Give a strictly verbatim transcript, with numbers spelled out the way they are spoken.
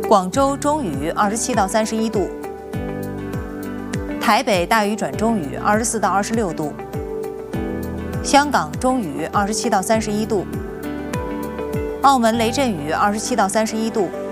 广州中雨二十七到三十一度，台北大雨转中雨二十四到二十六度，香港中雨二十七到三十一度，澳门雷阵雨二十七到三十一度。